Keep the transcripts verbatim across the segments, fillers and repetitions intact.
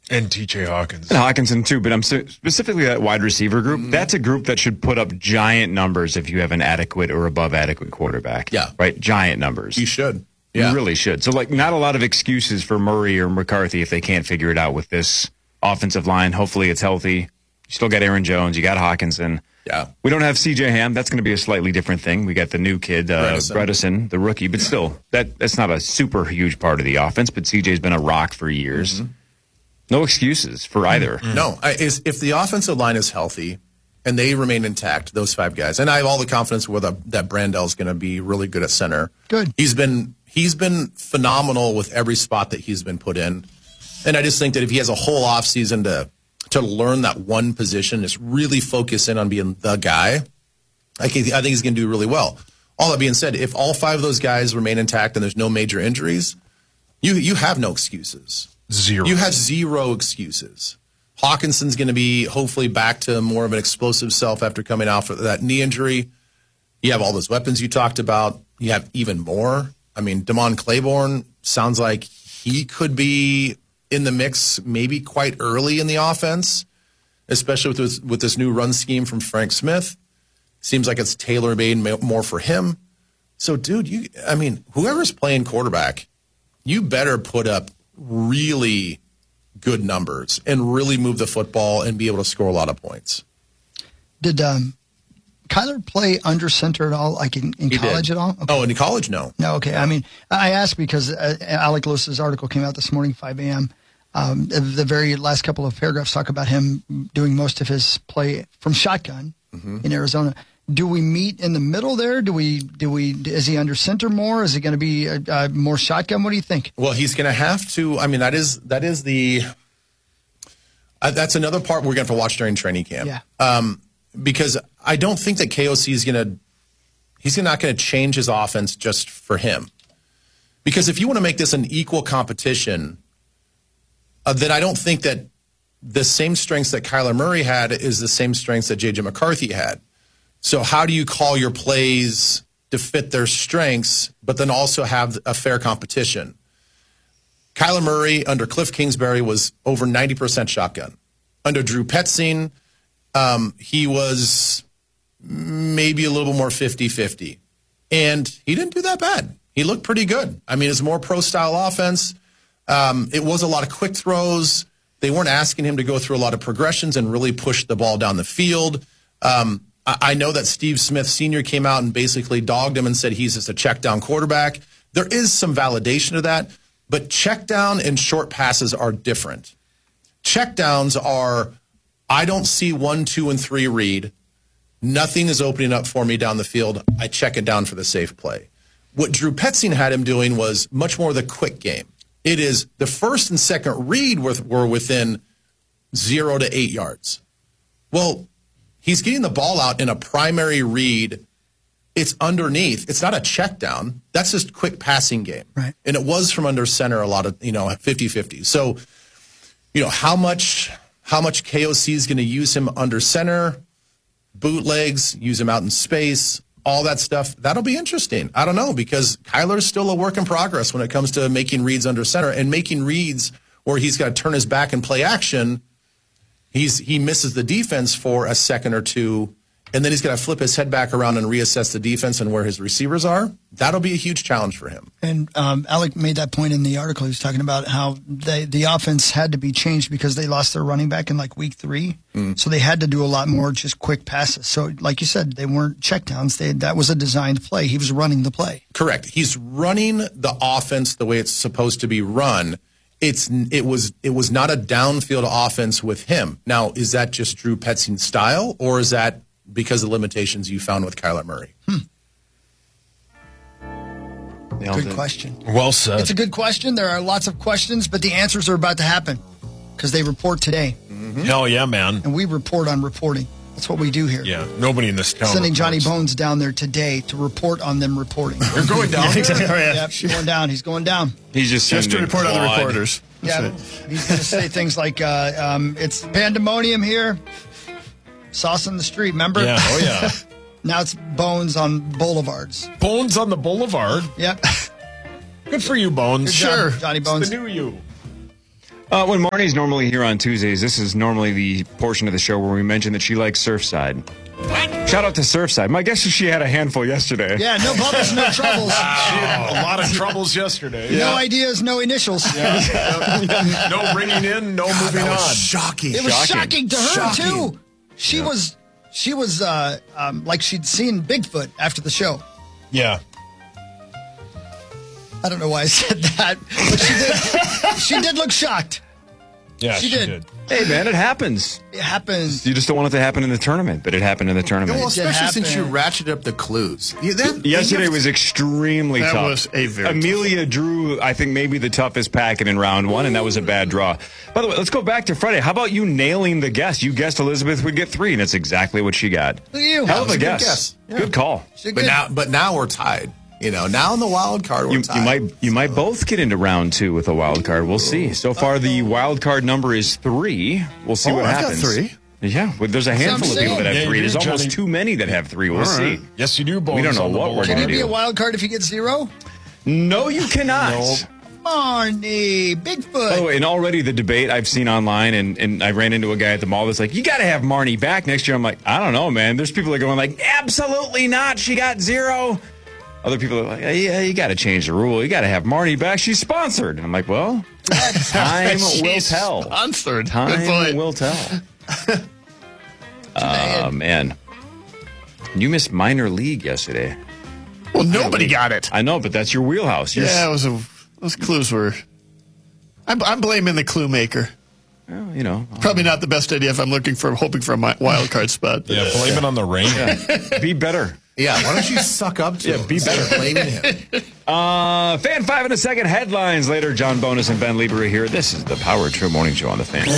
And T J Hawkins. And Hawkinson, too. But I'm specifically that wide receiver group. Mm-hmm. That's a group that should put up giant numbers if you have an adequate or above adequate quarterback. Yeah. Right? Giant numbers. You should. Yeah. You really should. So, like, not a lot of excuses for Murray or McCarthy if they can't figure it out with this offensive line. Hopefully it's healthy. You still got Aaron Jones. You got Hawkinson. Yeah. We don't have C J Ham. That's going to be a slightly different thing. We got the new kid, uh, Bredesen. Bredesen, the rookie. But still, that that's not a super huge part of the offense. But C J's been a rock for years. Mm-hmm. No excuses for either. Mm-hmm. No. I, is, if the offensive line is healthy and they remain intact, those five guys, and I have all the confidence with a, that Brandel's going to be really good at center. Good. He's been he's been phenomenal with every spot that he's been put in. And I just think that if he has a whole offseason to to learn that one position, just really focus in on being the guy, I, can, I think he's going to do really well. All that being said, if all five of those guys remain intact and there's no major injuries, you you have no excuses. Zero. You have zero excuses. Hawkinson's going to be hopefully back to more of an explosive self after coming out for that knee injury. You have all those weapons you talked about. You have even more. I mean, Damon Claiborne sounds like he could be in the mix maybe quite early in the offense, especially with this, with this new run scheme from Frank Smith. Seems like it's tailor-made more for him. So, dude, you I mean, whoever's playing quarterback, you better put up really good numbers and really move the football and be able to score a lot of points. Did um, Kyler play under center at all, like in, in college did. at all? Okay. Oh, in college, no. No, okay. I mean, I asked because uh, Alec Lewis's article came out this morning, five a.m. Um, the very last couple of paragraphs talk about him doing most of his play from shotgun mm-hmm. in Arizona. Do we meet in the middle there? Do we? Do we? Is he under center more? Is it going to be uh, uh, more shotgun? What do you think? Well, he's going to have to. I mean, that is that is the. Uh, that's another part we're going to have to watch during training camp. Yeah. Um, because I don't think that K O C is going to. He's not going to change his offense just for him. Because if you want to make this an equal competition, uh, then I don't think that the same strengths that Kyler Murray had is the same strengths that J J McCarthy had. So how do you call your plays to fit their strengths, but then also have a fair competition? Kyler Murray under Cliff Kingsbury was over ninety percent shotgun. Under Drew Petzing, um, he was maybe a little more fifty-fifty. And he didn't do that bad. He looked pretty good. I mean, it's more pro-style offense. Um, it was a lot of quick throws. They weren't asking him to go through a lot of progressions and really push the ball down the field. Um, I know that Steve Smith Senior came out and basically dogged him and said he's just a check down quarterback. There is some validation to that, but check down and short passes are different. Check downs are, I don't see one, two, and three read. Nothing is opening up for me down the field. I check it down for the safe play. What Drew Petzing had him doing was much more the quick game. It is the first and second read were, were within zero to eight yards. Well, he's getting the ball out in a primary read. It's underneath. It's not a check down. That's just quick passing game. Right. And it was from under center a lot of, you know, fifty-fifty. So, you know, how much how much K O C is going to use him under center, bootlegs, use him out in space, all that stuff. That'll be interesting. I don't know, because Kyler's still a work in progress when it comes to making reads under center and making reads where he's got to turn his back and play action. He's he misses the defense for a second or two, and then he's got to flip his head back around and reassess the defense and where his receivers are. That'll be a huge challenge for him. And um, Alec made that point in the article. He was talking about how they, the offense had to be changed because they lost their running back in like week three. Mm. So they had to do a lot more just quick passes. So like you said, they weren't checkdowns. They, that was a designed play. He was running the play. Correct. He's running the offense the way it's supposed to be run. It's it was it was not a downfield offense with him. Now, is that just Drew Petzing's style, or is that because of the limitations you found with Kyler Murray? Hmm. Good question. Well said. It's a good question. There are lots of questions, but the answers are about to happen because they report today. Mm-hmm. Hell yeah, man. And we report on reporting. That's what we do here. Yeah, nobody in this town Sending reports. Johnny Bones down there today to report on them reporting. You're going down? Yeah, exactly. Yep, he's going down. He's going down. He's just Just to report on the reporters. Yeah, he's going to say things like, uh, um, it's pandemonium here. Sauce in the street, remember? Yeah, oh yeah. Now it's Bones on boulevards. Bones on the boulevard? Yep. Good for you, Bones. Good job, Sure. Johnny Bones. It's the new you. Uh, when Marnie's normally here on Tuesdays, this is normally the portion of the show where we mention that she likes Surfside. Shout out to Surfside. My guess is she had a handful yesterday. Yeah, no bubbles, no troubles. She had a lot of troubles yesterday. No ideas, no initials. No ringing in, no God, moving that was on. shocking. It was shocking, Shocking. to her Shocking. too. She yeah. was, she was uh, um, like she'd seen Bigfoot after the show. Yeah. I don't know why I said that, but she did. She did look shocked. Yeah, she, she did. did. Hey, man, it happens. It happens. You just don't want it to happen in the tournament, but it happened in the tournament. Well, especially happened. since you ratcheted up the clues. You, that, Yesterday you was extremely That tough. was a very Amelia drew, I think, maybe the toughest packet in round one, and that was a bad draw. By the way, let's go back to Friday. How about you nailing the guess? You guessed Elizabeth would get three, and that's exactly what she got. Look at you. Hell of was a a good guess. guess. Yeah. Good call. She did But good. now, but now we're tied. You know, now in the wild card, we're You, tied. you might you might both get into round two with a wild card. We'll see. So far, the wild card number is three. We'll see Oh, what I've got happens. three. Yeah, well, there's a handful of saying. people that have Yeah, you three. do, There's almost Johnny. too many that have three. We'll All see. right. Yes, you do. We don't know on the what we're bulletin. gonna Can you be do. a wild card if you get zero? No, you cannot. Nope. Marnie, Bigfoot. By the way, and already the debate I've seen online, and, and I ran into a guy at the mall that's like, you got to have Marnie back next year. I'm like, I don't know, man. There's people that are going like, absolutely not. She got zero. Other people are like, yeah, you got to change the rule. You got to have Marnie back. She's sponsored. And I'm like, well, time will She's tell. Sponsored. Good Time point. will tell. Oh, man. You missed minor league yesterday. Well, nobody got it. I know, but that's your wheelhouse. You're Yeah, it was a, those clues were. I'm, I'm blaming the clue maker. well, you know, Probably not the best idea if I'm looking for hoping for a mi- wild card spot. but- Yeah, blame it on the rain. be better. Yeah, why don't you suck up to Yeah, him be instead better. of blaming him? Uh, Fan five in a second. Headlines later. John Bonus and Ben Lieber are here. This is the Power True Morning Show on the Fan.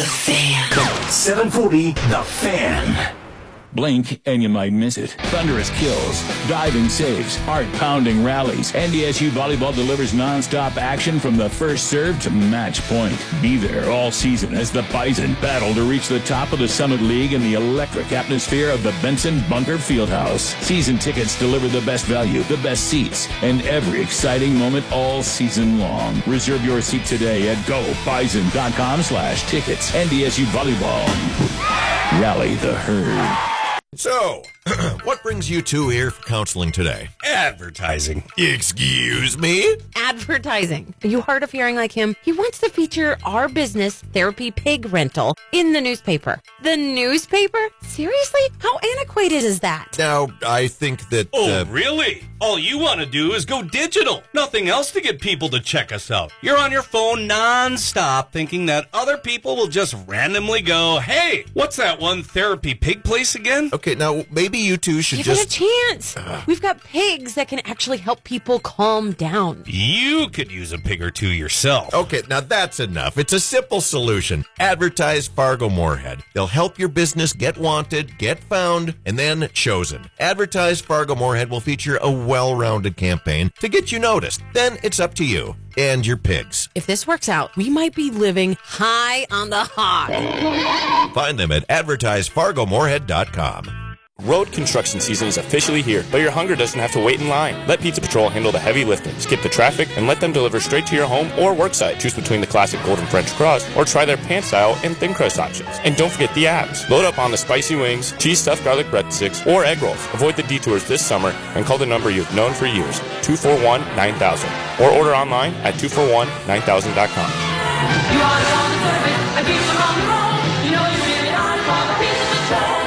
seven forty, The Fan. Blink and you might miss it. Thunderous kills, diving saves, heart-pounding rallies. N D S U Volleyball delivers non-stop action from the first serve to match point. Be there all season as the Bison battle to reach the top of the Summit League in the electric atmosphere of the Benson Bunker Fieldhouse. Season tickets deliver the best value, the best seats, and every exciting moment all season long. Reserve your seat today at gobison.com slash tickets. N D S U Volleyball. Rally the herd. So, what brings you two here for counseling today? Advertising. Excuse me? Advertising. Are you hard of hearing like him? He wants to feature our business, Therapy Pig Rental, in the newspaper. The newspaper? Seriously? How antiquated is that? Now, I think that... Oh, uh, really? All you want to do is go digital. Nothing else to get people to check us out. You're on your phone non-stop thinking that other people will just randomly go, hey, what's that one therapy pig place again? Okay, now, maybe you two should Give just... it a chance. We've got pigs that can actually help people calm down. You could use a pig or two yourself. Okay, now that's enough. It's a simple solution. Advertise Fargo Moorhead. They'll help your business get wanted, get found, and then chosen. Advertise Fargo Moorhead will feature a well-rounded campaign to get you noticed. Then it's up to you and your pigs. If this works out, we might be living high on the hog. Find them at advertise fargo moorhead dot com. Road construction season is officially here, but your hunger doesn't have to wait in line. Let Pizza Patrol handle the heavy lifting. Skip the traffic and let them deliver straight to your home or worksite. Choose between the classic golden French crust or try their pan style and thin crust options. And don't forget the apps. Load up on the spicy wings, cheese stuffed garlic breadsticks, or egg rolls. Avoid the detours this summer and call the number you've known for years, two four one, nine thousand, or order online at two four one, nine thousand dot com. You are on the service, and people are on the road. You know you really are for the Pizza Patrol.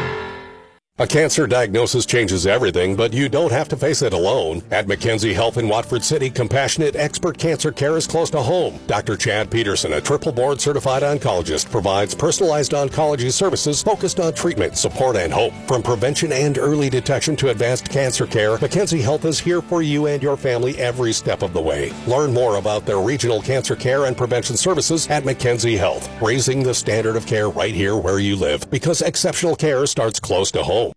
A cancer diagnosis changes everything, but you don't have to face it alone. At McKenzie Health in Watford City, compassionate expert cancer care is close to home. Doctor Chad Peterson, a triple board certified oncologist, provides personalized oncology services focused on treatment, support, and hope. From prevention and early detection to advanced cancer care, McKenzie Health is here for you and your family every step of the way. Learn more about their regional cancer care and prevention services at McKenzie Health, raising the standard of care right here where you live, because exceptional care starts close to home.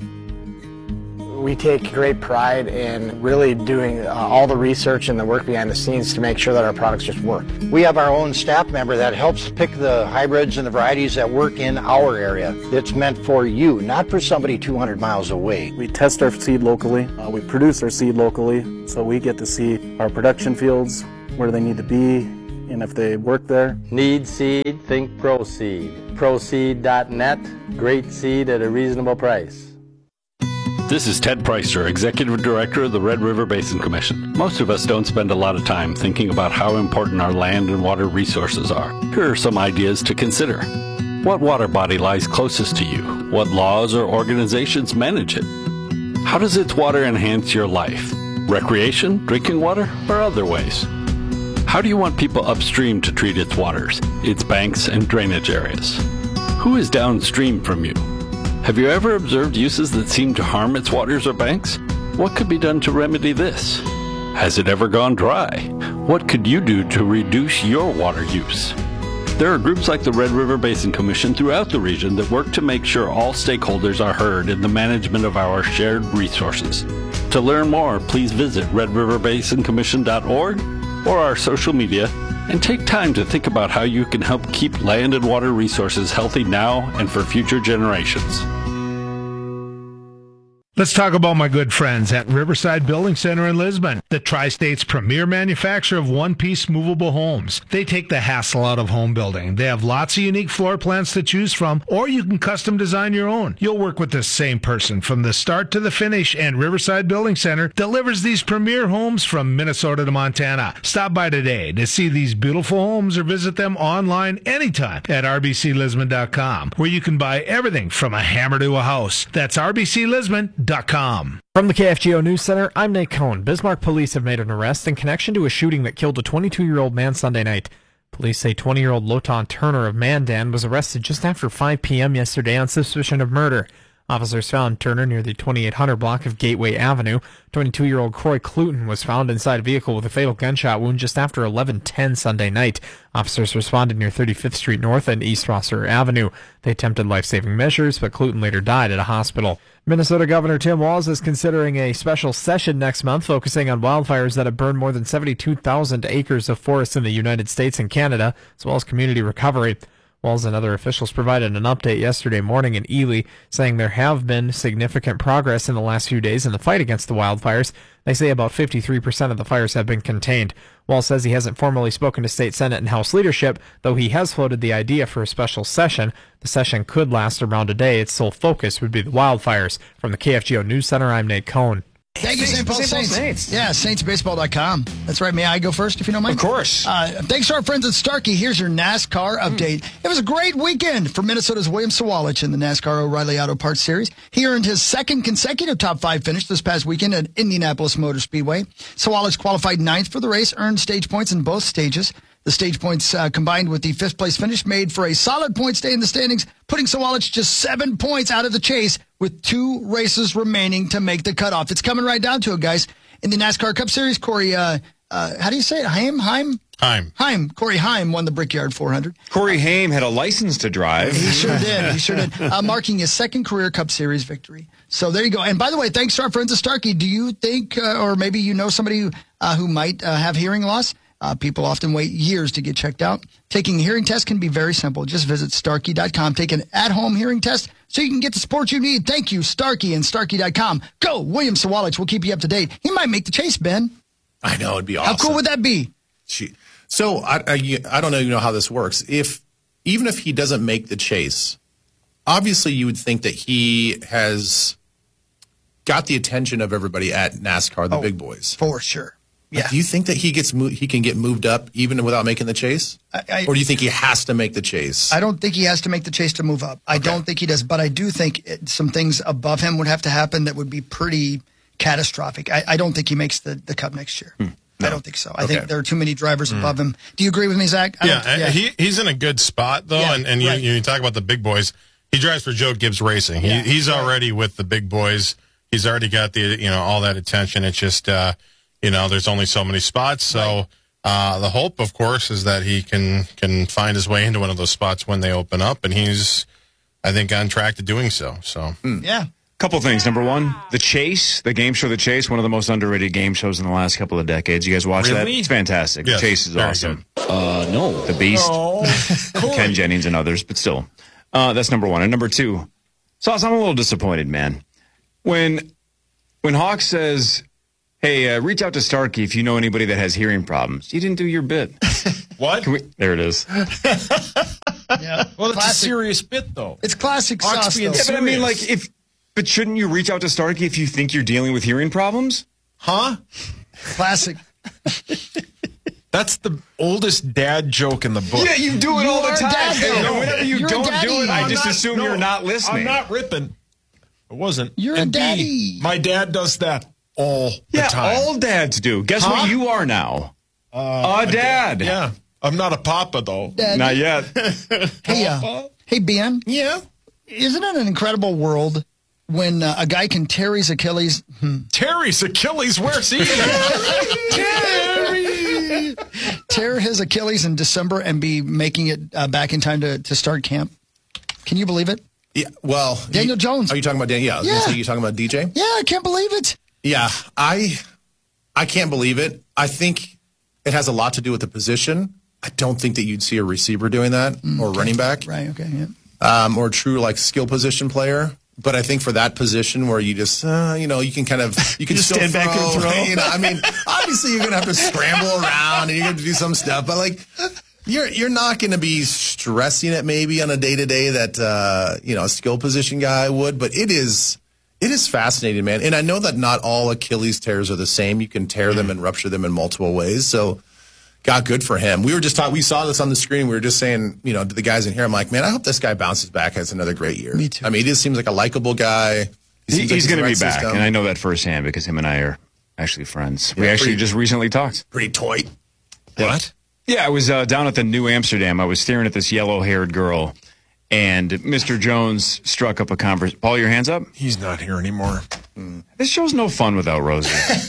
We take great pride in really doing uh, all the research and the work behind the scenes to make sure that our products just work. We have our own staff member that helps pick the hybrids and the varieties that work in our area. It's meant for you, not for somebody two hundred miles away. We test our seed locally. Uh, we produce our seed locally, so we get to see our production fields, where they need to be, and if they work there. Need seed? Think Proseed. Proseed dot net. Great seed at a reasonable price. This is Ted Preister, Executive Director of the Red River Basin Commission. Most of us don't spend a lot of time thinking about how important our land and water resources are. Here are some ideas to consider. What water body lies closest to you? What laws or organizations manage it? How does its water enhance your life? Recreation, drinking water, or other ways? How do you want people upstream to treat its waters, its banks and drainage areas? Who is downstream from you? Have you ever observed uses that seem to harm its waters or banks? What could be done to remedy this? Has it ever gone dry? What could you do to reduce your water use? There are groups like the Red River Basin Commission throughout the region that work to make sure all stakeholders are heard in the management of our shared resources. To learn more, please visit red river basin commission dot org or our social media and take time to think about how you can help keep land and water resources healthy now and for future generations. Let's talk about my good friends at Riverside Building Center in Lisbon, the Tri-State's premier manufacturer of one-piece movable homes. They take the hassle out of home building. They have lots of unique floor plans to choose from, or you can custom design your own. You'll work with the same person from the start to the finish, and Riverside Building Center delivers these premier homes from Minnesota to Montana. Stop by today to see these beautiful homes or visit them online anytime at r b c lisbon dot com, where you can buy everything from a hammer to a house. That's r b c lisbon dot com. From the K F G O News Center, I'm Nate Cohn. Bismarck police have made an arrest in connection to a shooting that killed a twenty-two-year-old man Sunday night. Police say twenty-year-old Loton Turner of Mandan was arrested just after five p.m. yesterday on suspicion of murder. Officers found Turner near the twenty-eight hundred block of Gateway Avenue. twenty-two-year-old Croy Cluton was found inside a vehicle with a fatal gunshot wound just after eleven ten Sunday night. Officers responded near thirty-fifth Street North and East Rosser Avenue. They attempted life-saving measures, but Cluton later died at a hospital. Minnesota Governor Tim Walz is considering a special session next month focusing on wildfires that have burned more than seventy-two thousand acres of forests in the United States and Canada, as well as community recovery. Walz and other officials provided an update yesterday morning in Ely, saying there have been significant progress in the last few days in the fight against the wildfires. They say about fifty-three percent of the fires have been contained. Walz says he hasn't formally spoken to state Senate and House leadership, though he has floated the idea for a special session. The session could last around a day. Its sole focus would be the wildfires. From the K F G O News Center, I'm Nate Cohn. Thank you, Saint Paul Saints. Saints. Yeah, saints baseball dot com. That's right. May I go first, if you don't mind? Of course. Uh, thanks to our friends at Starkey. Here's your NASCAR update. Mm. It was a great weekend for Minnesota's William Sawalich in the NASCAR O'Reilly Auto Parts Series. He earned his second consecutive top five finish this past weekend at Indianapolis Motor Speedway. Sawalich qualified ninth for the race, earned stage points in both stages. The stage points uh, combined with the fifth place finish made for a solid point stay in the standings, putting Sawalich just seven points out of the chase with two races remaining to make the cutoff. It's coming right down to it, guys. In the NASCAR Cup Series, Corey, uh, uh, how do you say it? Haim? Haim? Haim. Haim. Corey Haim won the Brickyard four hundred. Corey Haim had a license to drive. He sure did. He sure did. Uh, marking his second career Cup Series victory. So there you go. And by the way, thanks to our friends at Starkey. Do you think, uh, or maybe you know somebody who, uh, who might uh, have hearing loss? Uh, people often wait years to get checked out. Taking a hearing test can be very simple. Just visit Starkey dot com. Take an at-home hearing test so you can get the support you need. Thank you, Starkey and Starkey dot com. Go, William Sawalich. We'll keep you up to date. He might make the chase, Ben. I know. It'd be awesome. How cool would that be? So I, I, I don't know, you know how this works. If even if he doesn't make the chase, obviously you would think that he has got the attention of everybody at NASCAR, the oh, big boys. For sure. Yeah. Do you think that he gets mo- he can get moved up even without making the chase? I, I, or do you think he has to make the chase? I don't think he has to make the chase to move up. I okay. don't think he does, but I do think it, some things above him would have to happen that would be pretty catastrophic. I, I don't think he makes the, the Cup next year. Hmm. No. I don't think so. I okay. think there are too many drivers mm. above him. Do you agree with me, Zach? I yeah, yeah. He, he's in a good spot, though, yeah, and, and you, right. you talk about the big boys. He drives for Joe Gibbs Racing. Yeah, he, he's right. already with the big boys. He's already got the you know all that attention. It's just uh, – You know, there's only so many spots, so uh, the hope, of course, is that he can can find his way into one of those spots when they open up, and he's, I think, on track to doing so. So, mm. yeah. Couple things. Number one, The Chase, the game show The Chase, one of the most underrated game shows in the last couple of decades. You guys watch really? that? It's fantastic. Yes, The Chase is awesome. Good. Uh, no. The Beast, no. Ken Jennings, and others, but still, uh, that's number one. And number two, Sauce, I'm a little disappointed, man. When when Hawk says Hey, uh, reach out to Starkey if you know anybody that has hearing problems. You didn't do your bit. What? Can we, there it is. Yeah. Well, it's Classic. a serious bit, though. It's classic Hawks sauce, being though. Yeah, but I mean, serious. like, if, but shouldn't you reach out to Starkey if you think you're dealing with hearing problems? Huh? Classic. That's the oldest dad joke in the book. Yeah, you do it You all the are time. dad, though. No, whenever you You're a don't do daddy. it, I I'm just not- assume no, you're not listening. I'm not ripping. It wasn't. You're a And B, daddy. my dad does that all yeah, the time. all dads do. Guess Huh? what you are now? Uh, a dad. Yeah. I'm not a papa, though. Dad. Not yet. Hey, uh, hey, Ben. Yeah. Isn't it an incredible world when uh, a guy can tear his Achilles? Hmm. Terry's Achilles, where's he? Terry! Tear his Achilles in December and be making it uh, back in time to, to start camp? Can you believe it? Yeah, well, Daniel you- Jones. Are you talking about Daniel? Yeah, I was Yeah. gonna say, you talking about D J? Yeah, I can't believe it. Yeah, I I can't believe it. I think it has a lot to do with the position. I don't think that you'd see a receiver doing that or running back, Right, okay, yeah. um, or a true like skill position player. But I think for that position where you just, uh, you know, you can kind of, you can Just still stand back and throw. You know, I mean, obviously you're gonna have to scramble around and you're gonna have to do some stuff, but like, you're you're not gonna be stressing it maybe on a day to day that uh, you know a skill position guy would. But it is it is fascinating, man. And I know that not all Achilles tears are the same. You can tear them and rupture them in multiple ways. So. God, good for him. We were just talking, we saw this on the screen. We were just saying, you know, to the guys in here, I'm like, man, I hope this guy bounces back, has another great year. Me too. I mean, he just seems like a likable guy. He, seems like he's going to in be the back, right system. and I know that firsthand because him and I are actually friends. we Yeah, actually pretty- just recently talked. Pretty toy. What? Yeah, I was uh, down at the New Amsterdam. I was staring at this yellow-haired girl, and Mister Jones struck up a conversation. Paul, your hands up? He's not here anymore. This show's no fun without Rosie.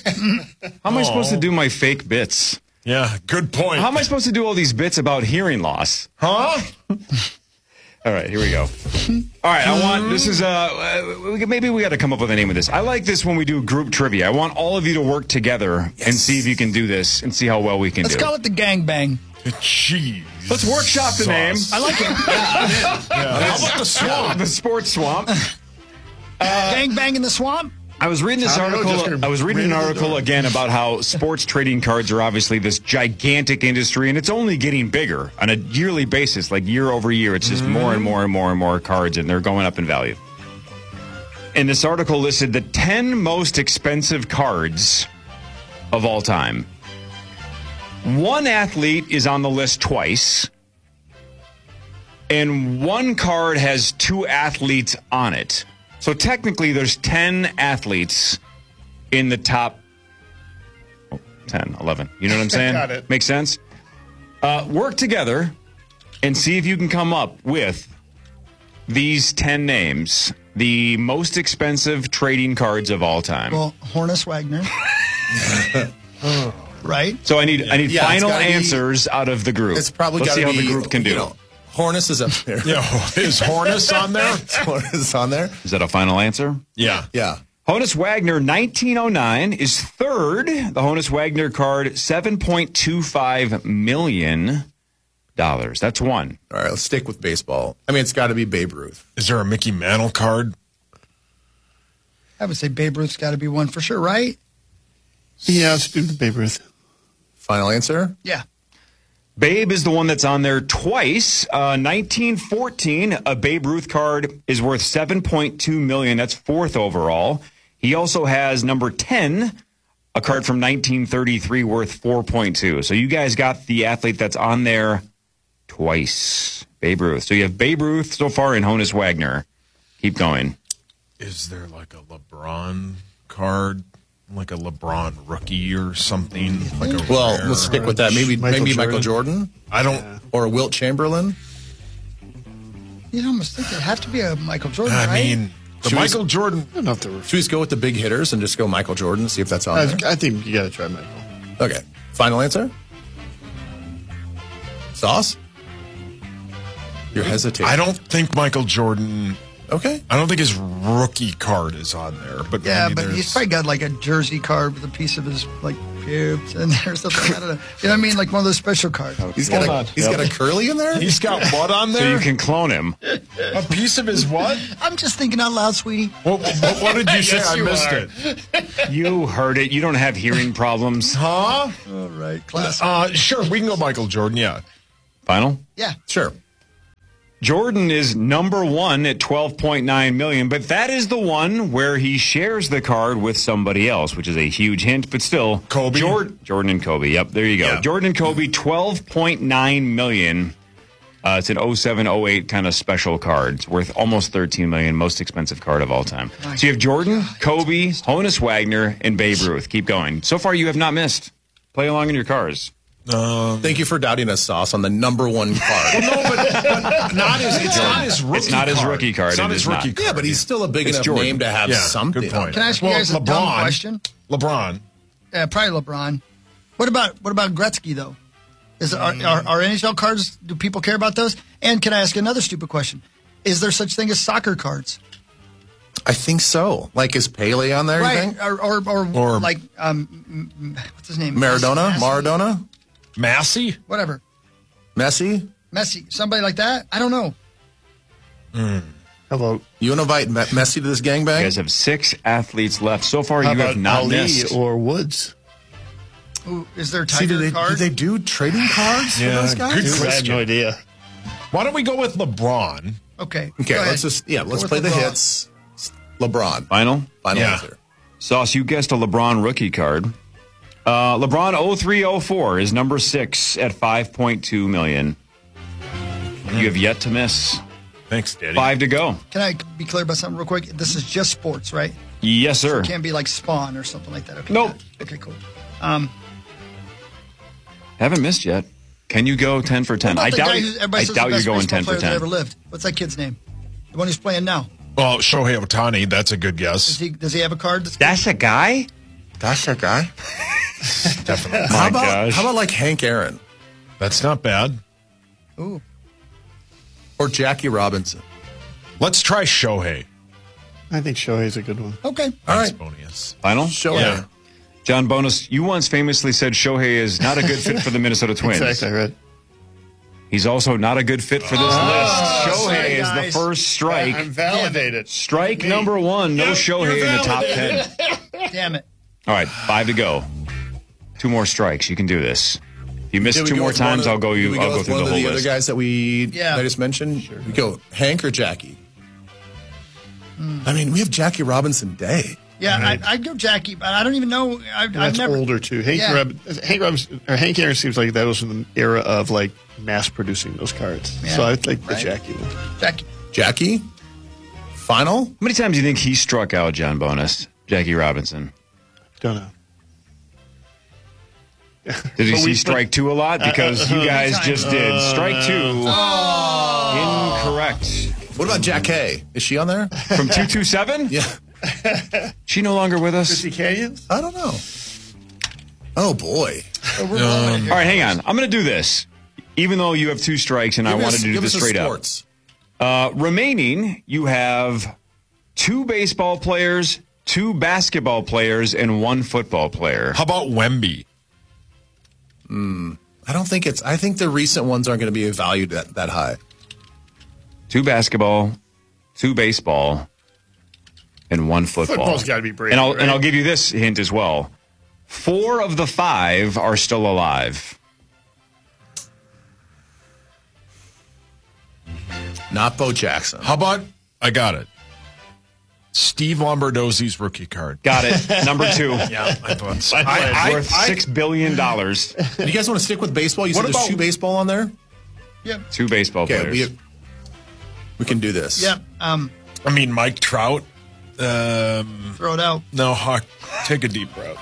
How am I supposed to do my fake bits? Yeah, good point. How am I supposed to do all these bits about hearing loss? Huh? All right, here we go. All right, I want this is uh, uh we- maybe we got to come up with a name of this. I like this when we do group trivia. I want all of you to work together and see if you can do this and see how well we can Let's do. call it the gangbang. Jeez. Let's workshop the name. I like it. Yeah. How about the swamp? The sports swamp. Gangbang in the swamp? I was reading this I don't know, just article. gonna I was reading an read it article door. again about how sports trading cards are obviously this gigantic industry, and it's only getting bigger on a yearly basis, like year over year. It's just more and more and more and more cards, and they're going up in value. And this article listed the ten most expensive cards of all time. One athlete is on the list twice, and one card has two athletes on it. So technically, there's ten athletes in the top oh, ten, eleven. You know what I'm saying? Got it. Makes sense? Uh, work together and see if you can come up with these ten names, the most expensive trading cards of all time. Well, Hornus Wagner. Right? So I need I need Yeah, it's final gotta be- ansers out of the group. It's probably Let's got see to how be the group can do. You know, Hornus is up there. Yeah, is Hornus on there? Hornus on there. Is that a final answer? Yeah. Yeah. Honus Wagner, nineteen oh nine, is third. The Honus Wagner card, seven point two five million dollars. That's one. All right, let's stick with baseball. I mean, it's got to be Babe Ruth. Is there a Mickey Mantle card? I would say Babe Ruth's got to be one for sure, right? Yeah, let's do the Babe Ruth. Final answer? Yeah. Babe is the one that's on there twice. Uh, nineteen fourteen, a Babe Ruth card is worth seven point two million dollars. That's fourth overall. He also has number ten, a card from nineteen thirty-three worth four point two. So you guys got the athlete that's on there twice. Babe Ruth. So you have Babe Ruth so far and Honus Wagner. Keep going. Is there like a LeBron card? Like a LeBron rookie or something? Like a Well, rare- let's stick with that. Maybe Michael maybe Jordan. Michael Jordan I don't. or a Wilt Chamberlain. You'd almost think it'd have to be a Michael Jordan, I right? mean, the Should we- Michael Jordan. I don't know if there were. Should we just go with the big hitters and just go Michael Jordan, see if that's on I, there? I think you got to try Michael. Okay. Final answer? Sauce? You're hesitating. I don't think Michael Jordan. Okay. I don't think his rookie card is on there. But Yeah, maybe but there's- he's probably got like a jersey card with a piece of his like pubes in there or something. I don't know. You know what I mean? Like one of those special cards. He's got a, he's got a curly in there? He's got what on there? So you can clone him. A piece of his what? I'm just thinking out loud, sweetie. What, what, what did you say? Yes, I you missed are. it. You heard it. You don't have hearing problems. Huh? All right, class. Uh, sure, we can go Michael Jordan, yeah. Final? Yeah. Sure. Jordan is number one at twelve point nine million, but that is the one where he shares the card with somebody else, which is a huge hint, but still. Kobe? Jordan, Jordan and Kobe. Yep, there you go. Yeah. Jordan and Kobe, twelve point nine million. Uh, it's an oh seven oh eight kind of special card. It's worth almost thirteen million, most expensive card of all time. Nice. So you have Jordan, Kobe, Honus Wagner, and Babe Ruth. Keep going. So far, you have not missed. Play along in your cars. Um, Thank you for doubting us, Sauce, on the number one card. Well, no, but, but not his, it's not his rookie It's not his card. rookie card. It's not It his is rookie not. card. Yeah, but he's still a big It's enough Jordan. name to have Yeah, something. good point. Can I ask you Well, guys a dumb LeBron. question? LeBron. Yeah, probably LeBron. What about what about Gretzky though? Is are, are, are N H L cards? Do people care about those? And can I ask another stupid question? Is there such thing as soccer cards? I think so. Like, is Pele on there, you Right, think? or or, or, Or- like um, m- m- what's his name? Maradona? Messi? Maradona? Massey? Whatever. Messi? Messi, somebody like that. I don't know. How about You want to invite Me- Messi to this You gangbang? guys have six athletes left. So far, how you about have not Ali missed. or Woods? Ooh, is there a See, do Tiger they, card? do they do trading cards Yeah, for those good guys? I have question. no idea. Why don't we go with LeBron? Okay. Okay, go ahead. let's just, yeah, let's Go play with the LeBron. hits. LeBron. Final? Final Yeah. answer. Sauce, you guessed a LeBron rookie card. Uh, LeBron oh three oh four is number six at five point two million. You have yet to miss. Thanks, Daddy. Five to go. Can I be clear about something real quick? This is just sports, right? Yes, sir. It can't be like Spawn or something like that. Okay. Nope. Okay, cool. Um, Haven't missed yet. Can you go ten for ten? what I about the doubt, guy you, who's- everybody I says doubt the you're best going baseball ten for player that ten. ever lived. What's that kid's name? The one who's playing now. Well, Shohei Ohtani, that's a good Does guess. he, does he have a card? That's That's a guy? That's that guy. Definitely. How My about, gosh. how about like Hank Aaron That's not bad. Ooh. or Jackie Robinson? Let's try Shohei. I think Shohei's a good one. Okay. All Thanks, right. Bonius. Final? Shohei. Yeah. John Bonus, you once famously said Shohei is not a good fit for the Minnesota Twins. Exactly right. He's also not a good fit for this Oh, list. sorry, Shohei is guys. the first strike. I'm validated. Strike number one. No Yep, Shohei you're in the top validated. ten. Damn it. All right, five to go. Two more strikes. You can do this. If you miss Did we two go more with one times, of- I'll go. did You. we I'll go go with through one the of whole the other list. guys that we Yeah. that I just mentioned. Sure. We go Hank or Jackie. I mean, we have Jackie Robinson Day. Yeah, I, I'd go Jackie, but I don't even know. I, I've That's never. older too. Hank Yeah. Rob, Hank Robinson, or Hank Aaron seems like that was from the era of like mass producing those cards. Yeah, So I think the right. Jackie one. Jackie. Jackie. Final. How many times do you think he struck out, John Bonus? Jackie Robinson. Don't know. Did you But see we- strike two a lot? Because Uh, uh, you guys uh, just did. Strike two. Oh. Incorrect. What about Jack K? Is she on there? From two two seven? Yeah. She no longer with us? Chrissy Canyons? I don't know. Oh boy. Oh, we're rolling here. All right, hang on. I'm going to do this. Even though you have two strikes and I Give us- wanted to do give this us a straight up. sports. Uh, remaining, you have two baseball players, two basketball players, and one football player. How about Wemby? I don't think it's. I think the recent ones aren't going to be valued that, that high. Two basketball, two baseball, and one football. Football's gotta be Brady, And I'll right? and I'll give you this hint as well. Four of the five are still alive. Not Bo Jackson. How about, I got it. Steve Lombardozzi's rookie card. Got it. Number two. Yeah, I thought so. I, I, I, worth I, six billion dollars. Do you guys want to stick with baseball? You What said there's about- two baseball on there. Yep. Two baseball Okay, players. we we can do this. Yep. Um, I mean, Mike Trout. Um, throw it out. no, Hawk, take a deep breath.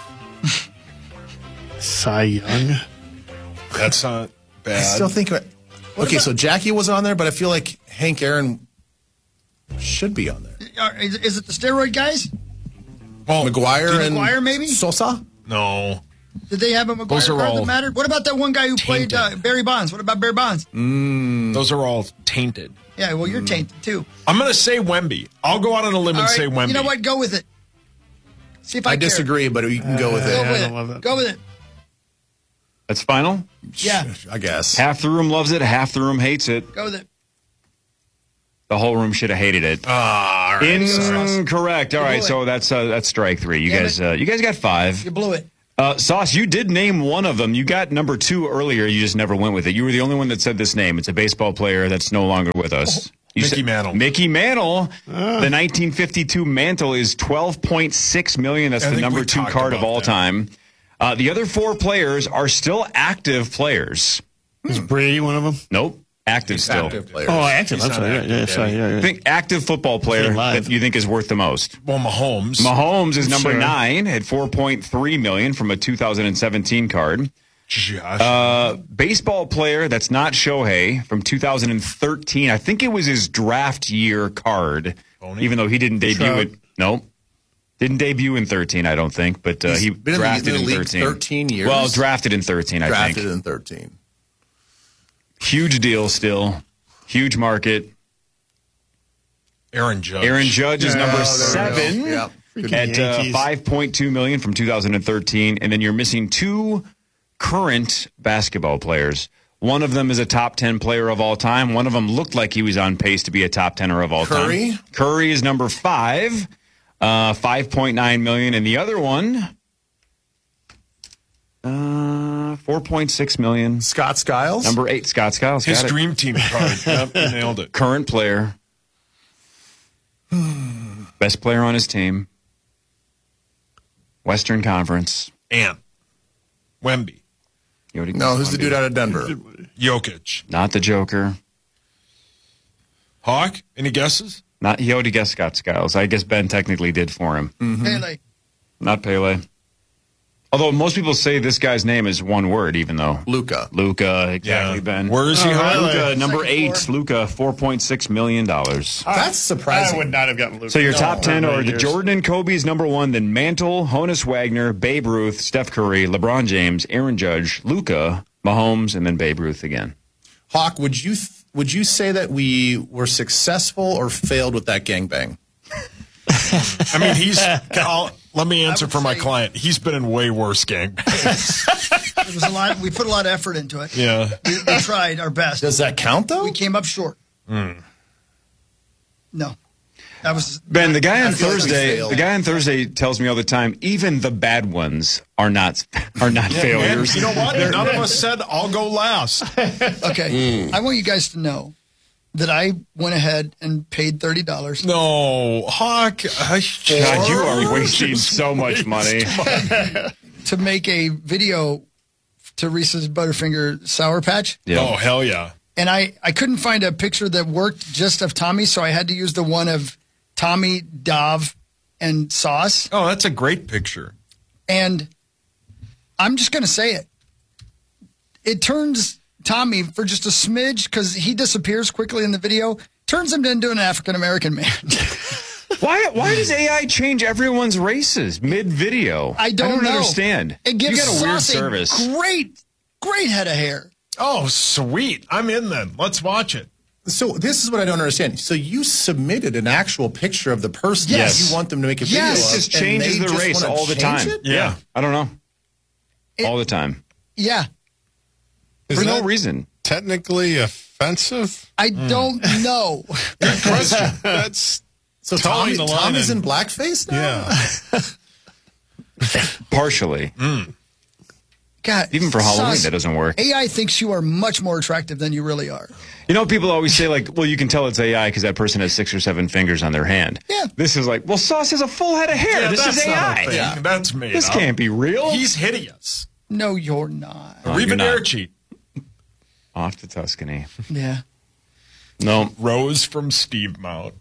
Cy Young. That's not bad. I still think. Okay, so Jackie was on there, but I feel like Hank Aaron should be on there. Are- Is, is it the steroid guys? well, McGuire and McGuire, maybe? Sosa. no. Did they have a McGuire Those are card all that mattered? What about that one guy who played tainted. uh, Barry Bonds? What about Barry Bonds? Those are all tainted. Yeah, well, you're tainted too. I'm going to say Wemby. I'll go out on a limb All and right, say Wemby. you know what? Go with it. See if I, I care. disagree, but you can go with Go it. with I it. don't love that. Go with it. That's final? Yeah. I guess. Half the room loves it, half the room hates it. Go with it. The whole room should have hated it. Ah, all right. Incorrect. All You right, blew so that's uh, that's strike three. You Damn guys, it. uh, you guys got five. You blew it. Uh, Sauce, you did name one of them. You got number two earlier. You just never went with it. You were the only one that said this name. It's a baseball player that's no longer with us. You Mickey said- Mantle. Mickey Mantle. Ah. The nineteen fifty-two Mantle is twelve point six million dollars. That's I the think number we two talked card of about all that. time. Uh, the other four players are still active players. Is Brady one of them? Nope. Active still. Active players. Oh, active. He's That's not right. Yeah, active, yeah, sorry, Daddy. yeah, yeah. Think active football player Staying live. that you think is worth the most. Well, Mahomes. Mahomes is number Sure. nine at four point three million from a two thousand seventeen card. Josh. Uh, baseball player that's not Shohei from two thousand thirteen. I think it was his draft year card, Boney? even though he didn't debut Trout. it. No, didn't debut in thirteen. I don't think, but uh, He's he been in the- drafted in the in league thirteen. thirteen years. Well, drafted in thirteen. I Drafted think. in thirteen. Huge deal still. Huge market. Aaron Judge. Aaron Judge is Yeah, number there we seven go. Yeah. Good at uh, Yankees. five point two million from two thousand thirteen, and then you're missing two current basketball players. One of them is a top ten player of all time. One of them looked like he was on pace to be a top tenner of all Curry? time. Curry is number five, uh, five point nine million, and the other one, uh, four point six million. Scott Skiles. Number eight, Scott Skiles. His Got it. dream team card. Yep, you nailed it. Current player. Best player on his team. Western Conference. And Wemby. Yodi- No, who's the dude out of Denver? Jokic. Not the Joker. Hawk? Any guesses? Not he already guessed Scott Skiles. I guess Ben technically did for him. Pele. Not Pele. Although most people say this guy's name is one word, even though Luca. Luca, exactly, Yeah. Ben. Where is he Oh, hiding? really? Luca, number Second eight, floor. Luca, four point six million dollars. That's I surprising. would not have gotten Luke. So your No. top ten are the Years. Jordan and Kobe's number one, then Mantle, Honus Wagner, Babe Ruth, Steph Curry, LeBron James, Aaron Judge, Luca, Mahomes, and then Babe Ruth again. Hawk, would you th- would you say that we were successful or failed with that gangbang? I mean, he's. I'll, let me answer would for my say- client. He's been in way worse gangbangs. It was a lot. We put a lot of effort into it. yeah. We, we tried our best. Does that count though? We came up short. No, that was Ben, the guy I on feel like we Thursday, failed. the guy on Thursday tells me all the time, even the bad ones are not are not Man, failures. you know what? None of us said I'll go last. okay. I want you guys to know that I went ahead and paid thirty dollars. No, Hawk. I, God, you are wasting so much money. to make a video to Reese's Butterfinger Sour Patch. Yeah. Oh, hell yeah. And I, I couldn't find a picture that worked just of Tommy, so I had to use the one of Tommy, Dov, and Sauce. Oh, that's a great picture. And I'm just going to say it. It turns Tommy for just a smidge, because he disappears quickly in the video, turns him into an African-American man. Why why does A I change everyone's races mid-video? I don't, know. understand. It gives you got a weird Sauce service. a great, great head of hair. Oh, sweet. I'm in then. Let's watch it. So this is what I don't understand. So you submitted an actual picture of the person Yes. that you want them to make a Yes. video It of, just and changes they the just race wanna all the change time. it? Yeah. I don't know. It- all the time. Yeah. Is For no that reason. technically offensive? I don't know. Good question. That's So towing Tommy, the line Tommy's in- in blackface now? Yeah. Partially. God, Even for Halloween, Sauce, that doesn't work. A I thinks you are much more attractive than you really are. You know, people always say, like, well, you can tell it's A I because that person has six or seven fingers on their hand. Yeah. This is like, well, Sauce has a full head of hair. Yeah, this that's is A not a I. thing. Yeah. That's made This up. can't be real. He's hideous. No, you're not. Oh, Reba you're not. Darchi. Off to Tuscany. Yeah. No. Rose from Steve Mount.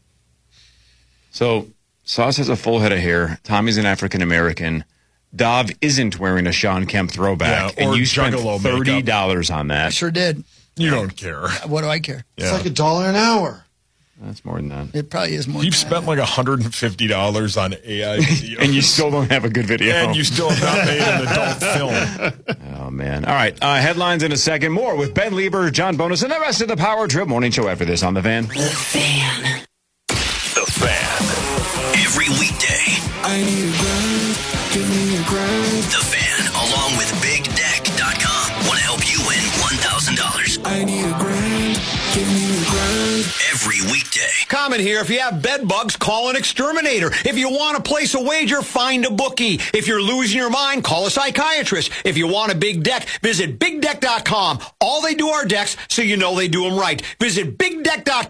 So Sauce has a full head of hair. Tommy's an African American. Dov isn't wearing a Sean Kemp throwback, Yeah, or and you spent Juggalo thirty dollars on I that. sure did. You don't care. What do I care? Yeah. a dollar an hour. That's more than that. It probably is more. You've than spent like one hundred fifty dollars on A I videos. And you still don't have a good video. And you still have not made an adult film. Oh, man. All right. Uh, headlines in a second. More with Ben Lieber, John Bonus, and the rest of the Power Trip Morning Show after this on The Fan. The Fan. The Fan. Every weekday. I need a grind, give me a grind. The Fan, along with Big Deck dot com. every weekday. Comment here. If you have bed bugs, call an exterminator. If you want to place a wager, find a bookie. If you're losing your mind, call a psychiatrist. If you want a big deck, visit big deck dot com. All they do are decks, so you know they do them right. Visit big deck dot com.